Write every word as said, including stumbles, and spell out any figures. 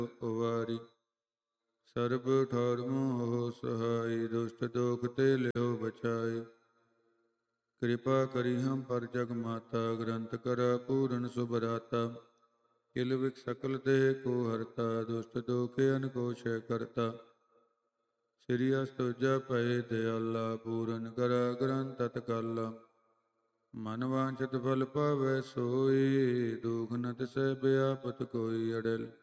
ਵਾਰੀ। ਸਰਬ ਠਾਰਮੋ ਹੋ ਸਹਾਈ, ਦੁਸ਼ਟ ਦੋਖ ਤੇ ਲਿਓ ਬਚਾਈ। ਕਿਰਪਾ ਕਰੀ ਹਮ ਪਰ ਜਗ ਮਾਤਾ, ਗ੍ਰੰਥ ਕਰਾ ਪੂਰਨ ਸੁਭਰਾਤਾ। ਕਿਲ ਵਿਕ ਸਕਲ ਦੇਹ ਕੋ ਹਰਤਾ, ਦੁਸ਼ਟ ਦੋਖ ਅਨਕੋ ਛੈ ਕਰਤਾ। ਸ੍ਰੀ ਅਸਤੁਜਾ ਪਏ ਦਿਆਲਾ, ਪੂਰਨ ਕਰਾ ਗ੍ਰੰਥ ਤਤਕਾਲਾ। ਮਨ ਵਾਂਛਤ ਫਲ ਪਾਵੈ ਸੋਈ, ਦੁਖ ਨ ਤਿਸੈ ਬਿਆਪਤ ਕੋਈ। ਅੜਲ